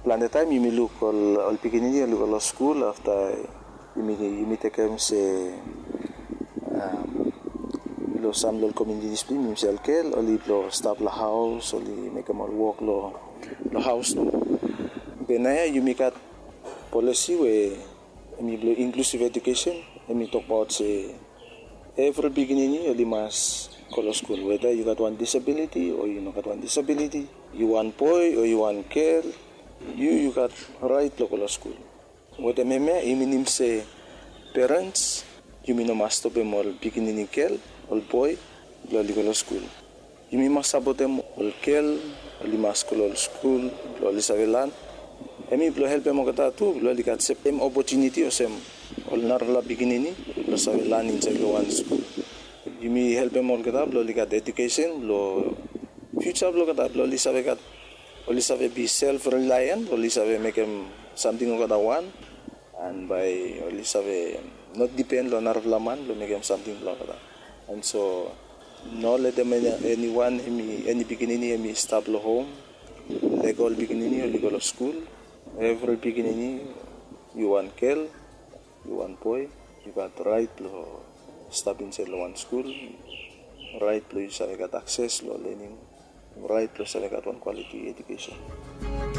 plan the time you may look all beginning you look all school after you may take them say lo some little community display mi sel kel oli lo stop la house oli make them all walk lo house no benaya you make a policy where mi lo inclusive education and we talk about say every beginning you must go to school whether you got one disability or you not got one disability, you want boy or you want girl, you got right to go to school. What the meme iminim say parents you may no must stop them all beginning girl or boy lo go to school. You may must support them all girl or must go to school lo lisavelan. Emi lo help them kata tu lo likat same opportunity or same all narla beginning lo savelan inside one school. You may help them all kata lo likat education lo future lo kata lo lisavekat lo lisave be self reliant lo lisave make them something kata one and by lo lisave not depend lo narla man lo make them something lo kata and so no let them anyone any beginning any start lo home legal beginning or legal school. Every beginning you want girl, you want boy, you got right to stop inside one school, right to you got access to learning, right to select one quality education.